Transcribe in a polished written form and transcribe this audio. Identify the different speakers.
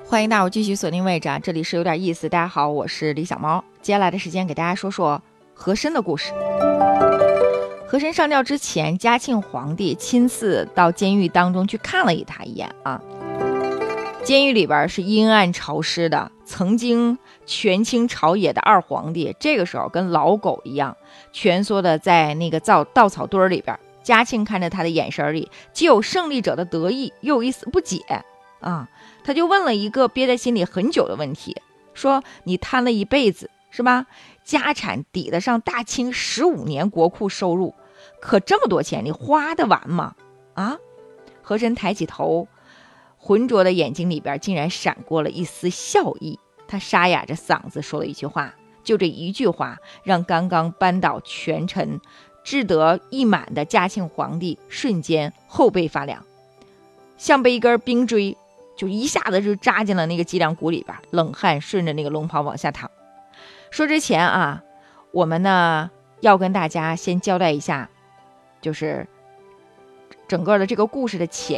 Speaker 1: 欢迎大伙继续锁定位置啊，这里是有点意思。大家好，我是李小猫。接下来的时间给大家说说和珅的故事。和珅上吊之前，嘉庆皇帝亲自到监狱当中去看了他一眼啊。监狱里边是阴暗潮湿的，曾经权倾朝野的二皇帝，这个时候跟老狗一样蜷缩的在那个稻草堆里边。嘉庆看着他的眼神里，既有胜利者的得意，又有一丝不解啊。他就问了一个憋在心里很久的问题，说你贪了一辈子是吧？家产抵得上大清15年国库收入，可这么多钱你花得完吗？啊！和珅抬起头，浑浊的眼睛里边竟然闪过了一丝笑意。他沙哑着嗓子说了一句话，就这一句话让刚刚扳倒权臣志得意满的嘉庆皇帝瞬间后背发凉，像被一根冰锥就一下子就扎进了那个脊梁骨里边，冷汗顺着那个龙袍往下淌。说之前啊，我们呢要跟大家先交代一下，就是整个的这个故事的前